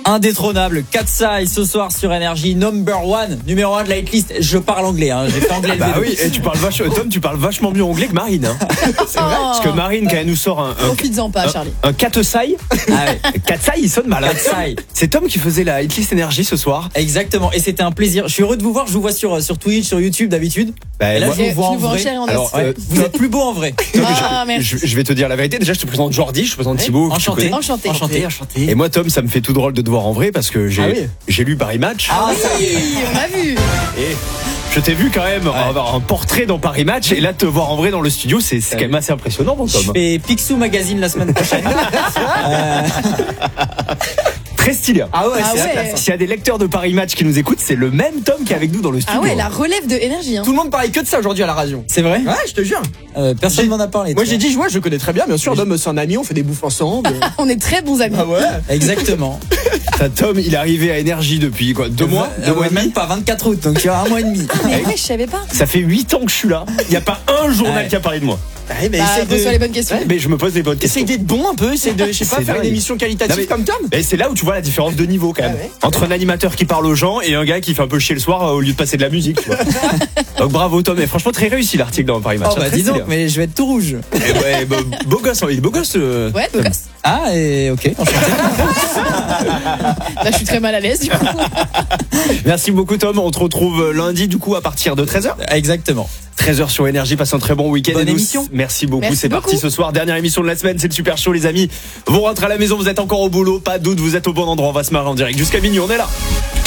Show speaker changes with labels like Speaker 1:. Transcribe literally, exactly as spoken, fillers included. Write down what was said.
Speaker 1: Indétrônable, Katsai ce soir sur Énergie, number one, numéro un de la hitlist. Je parle anglais, hein. J'ai fait anglais.
Speaker 2: Bah oui, et tu parles vachement, Tom, tu parles vachement mieux anglais que Marine. Hein. C'est vrai. Parce que Marine, quand elle nous sort un, un,
Speaker 3: Profites-en pas,
Speaker 2: un,
Speaker 3: Charlie.
Speaker 2: un Katsai,
Speaker 1: Ah ouais.
Speaker 2: Katsai, il sonne mal.
Speaker 1: Katsai.
Speaker 2: C'est Tom qui faisait la hitlist Énergie ce soir.
Speaker 1: Exactement, et c'était un plaisir. Je suis heureux de vous voir. Je vous vois sur sur Twitch, sur YouTube d'habitude.
Speaker 2: Bah,
Speaker 1: et là,
Speaker 2: moi-
Speaker 1: je vous
Speaker 3: Et
Speaker 1: vois
Speaker 3: tu
Speaker 1: en
Speaker 3: nous vois en
Speaker 1: vrai.
Speaker 3: chair et en os.
Speaker 2: Alors,
Speaker 1: Ouais,
Speaker 2: euh,
Speaker 1: vous êtes plus beau en vrai.
Speaker 3: Ah, merci.
Speaker 2: je, je vais te dire la vérité. Déjà, je te présente Jordi, je te présente Thibaut. que tu
Speaker 1: Enchanté.
Speaker 2: connais.
Speaker 3: Enchanté.
Speaker 1: Enchanté.
Speaker 4: enchanté.
Speaker 2: Et moi, Tom, ça me fait tout drôle de te voir en vrai parce que j'ai
Speaker 4: Ah oui.
Speaker 2: j'ai lu Paris Match.
Speaker 1: Ah, ça y est.
Speaker 3: Oui, on a vu.
Speaker 2: Et je t'ai vu quand même avoir un portrait dans Paris Match. Et là, te voir en vrai dans le studio, c'est c'est quand même assez impressionnant, mon
Speaker 1: Je
Speaker 2: Tom.
Speaker 1: fais Picsou Magazine la semaine prochaine. Euh,
Speaker 2: Très stylé.
Speaker 1: Ah ouais,
Speaker 3: Ah
Speaker 1: c'est
Speaker 3: ouais.
Speaker 1: la classe, hein.
Speaker 2: S'il y a des lecteurs de Paris Match qui nous écoutent, c'est le même Tom qui est avec nous dans le studio.
Speaker 3: Ah ouais, la relève de énergie. Hein.
Speaker 4: Tout le monde parlait que de ça aujourd'hui à la radio.
Speaker 1: C'est vrai.
Speaker 4: Ouais, je te jure.
Speaker 1: Euh, Personne
Speaker 4: J'ai-
Speaker 1: m'en a parlé.
Speaker 4: Moi
Speaker 1: tu
Speaker 4: j'ai
Speaker 1: vois.
Speaker 4: dit, ouais, je connais très bien, bien sûr. Dom, c'est un ami, on fait des bouffes ensemble.
Speaker 3: On est très bons amis.
Speaker 4: Ah ouais.
Speaker 1: Exactement.
Speaker 2: T'as Tom, il est arrivé à Énergie depuis quoi Deux mois
Speaker 1: Euh,
Speaker 2: Deux mois
Speaker 1: ouais,
Speaker 2: et demi.
Speaker 1: même pas vingt-quatre août, donc il y a un mois et demi.
Speaker 3: Mais ouais, je savais pas.
Speaker 2: Ça fait huit ans que je suis là. Il n'y a pas un journal
Speaker 1: Ouais.
Speaker 2: qui a parlé de moi.
Speaker 4: Ouais, mais
Speaker 3: Bah,
Speaker 4: essaye
Speaker 3: pose-toi
Speaker 4: de...
Speaker 3: les bonnes questions.
Speaker 2: Mais je me pose des bonnes questions.
Speaker 4: Essaye d'être bon un peu, essaye de, je sais pas,
Speaker 2: C'est
Speaker 4: faire
Speaker 2: dingue.
Speaker 4: une émission qualitative
Speaker 2: Non, mais-
Speaker 4: comme Tom.
Speaker 2: Et c'est là où tu vois la différence de niveau quand même.
Speaker 4: Ah ouais.
Speaker 2: Entre un animateur qui parle aux gens et un gars qui fait un peu chier le soir euh, au lieu de passer de la musique. Tu vois. Donc bravo Tom, et franchement très réussi l'article dans Paris Match.
Speaker 1: Oh bah
Speaker 2: Très
Speaker 1: dis donc,
Speaker 2: stylé.
Speaker 1: mais je vais être tout rouge.
Speaker 2: Eh ouais, beau, beau gosse, hein, il est beau gosse. euh.
Speaker 3: Ouais, beau gosse.
Speaker 1: Ah et ok, enchanté.
Speaker 3: Là, je suis très mal à l'aise du coup.
Speaker 2: Merci beaucoup Tom, on te retrouve lundi du coup à partir de treize heures.
Speaker 1: Exactement.
Speaker 2: treize heures sur Énergie, passez un très bon week-end.
Speaker 1: Bonne
Speaker 2: Et nous,
Speaker 1: émission.
Speaker 2: Merci beaucoup,
Speaker 3: Merci
Speaker 2: c'est parti
Speaker 3: beaucoup.
Speaker 2: ce soir. Dernière émission de la semaine, c'est le Super Show les amis. Vous rentrez à la maison, vous êtes encore au boulot, pas de doute, vous êtes au bon endroit, on va se marrer en direct. Jusqu'à minuit, on est là.